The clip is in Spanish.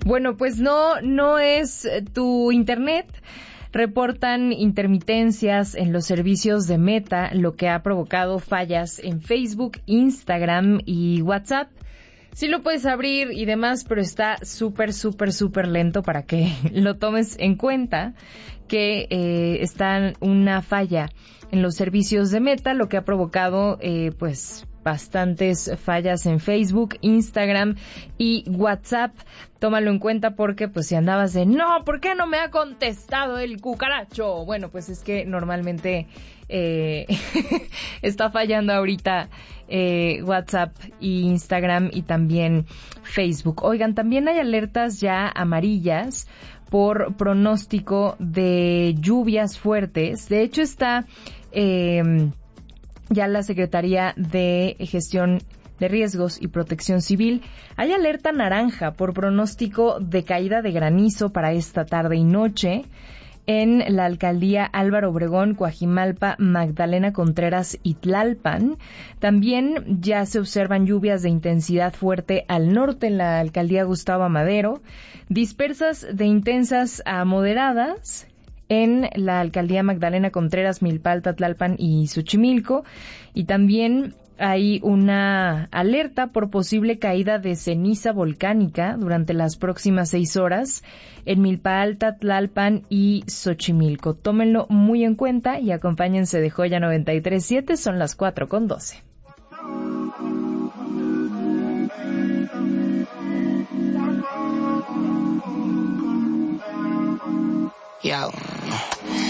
Bueno, pues no es tu internet. Reportan intermitencias en los servicios de Meta, lo que ha provocado fallas en Facebook, Instagram y WhatsApp. Sí lo puedes abrir y demás, pero está súper lento para que lo tomes en cuenta que está una falla en los servicios de Meta, lo que ha provocado pues bastantes fallas en Facebook, Instagram y WhatsApp. Tómalo en cuenta porque pues si andabas de no, ¿por qué no me ha contestado el cucaracho? Bueno, pues es que normalmente está fallando ahorita WhatsApp y Instagram y también Facebook. Oigan, también hay alertas ya amarillas por pronóstico de lluvias fuertes. De hecho está ya la Secretaría de Gestión de Riesgos y Protección Civil. Hay alerta naranja por pronóstico de caída de granizo para esta tarde y noche en la alcaldía Álvaro Obregón, Coajimalpa, Magdalena Contreras y Tlalpan. También ya se observan lluvias de intensidad fuerte al norte en la alcaldía Gustavo Amadero, dispersas de intensas a moderadas en la alcaldía Magdalena Contreras, Milpalta, Tlalpan y Xochimilco. Y también hay una alerta por posible caída de ceniza volcánica durante las próximas 6 horas en Milpa Alta, Tlalpan y Xochimilco. Tómenlo muy en cuenta y acompáñense de Joya 93.7, son las 4:12. Yo,